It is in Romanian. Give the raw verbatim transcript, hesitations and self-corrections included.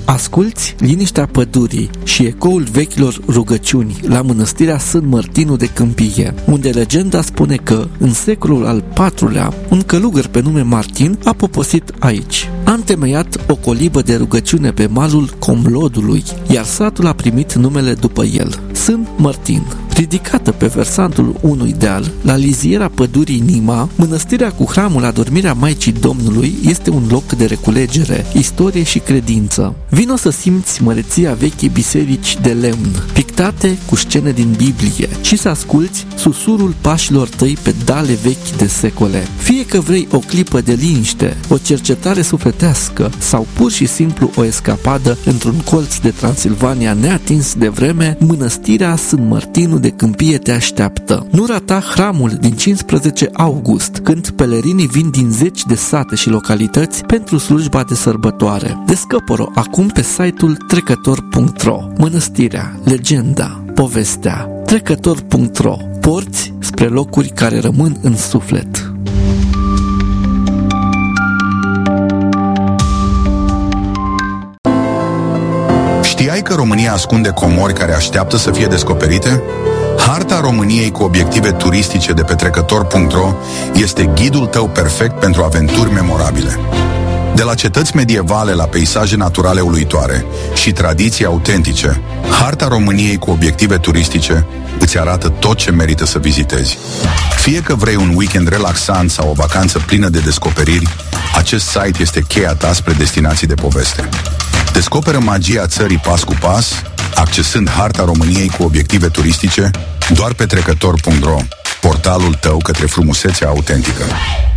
Asculți liniștea pădurii și ecoul vechilor rugăciuni la mănăstirea Sfânt Mărtinu de Câmpie, unde legenda spune că, în secolul al patrulea, un călugăr pe nume Martin a poposit aici. A întemeiat o colibă de rugăciune pe malul Comlodului, iar satul a primit numele după el, Sfânt Mărtin. Ridicată pe versantul unui deal, la liziera pădurii Nima, mănăstirea cu hramul Adormirea Maicii Domnului este un loc de reculegere, istorie și credință. Vino să simți măreția vechii biserici de lemn, pictate cu scene din Biblie, și să asculți susurul pașilor tăi pe dale vechi de secole. Fie că vrei o clipă de liniște, o cercetare sufletească sau pur și simplu o escapadă într-un colț de Transilvania neatins de vreme, mănăstirea Sfânt Mărtinu de Câmpie te așteaptă. Nu rata hramul din cincisprezece august, când pelerinii vin din zeci de sate și localități pentru slujba de sărbătoare. Descoperă acum pe site-ul trecător punct ro. Mănăstirea, legenda, povestea. trecător punct ro. Porți spre locuri care rămân în suflet. Știai că România ascunde comori care așteaptă să fie descoperite? Harta României cu obiective turistice de pe trecător punct ro este ghidul tău perfect pentru aventuri memorabile. De la cetăți medievale la peisaje naturale uluitoare și tradiții autentice, Harta României cu obiective turistice îți arată tot ce merită să vizitezi. Fie că vrei un weekend relaxant sau o vacanță plină de descoperiri, acest site este cheia ta spre destinații de poveste. Descoperă magia țării pas cu pas, accesând Harta României cu obiective turistice doar pe trecător punct ro, portalul tău către frumusețea autentică.